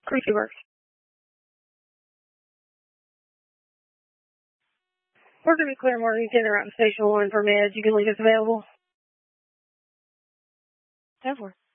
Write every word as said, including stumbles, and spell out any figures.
Creepy Works. We're going to be clear more. You can enter out in Station one for meds. You can leave us available. ten four.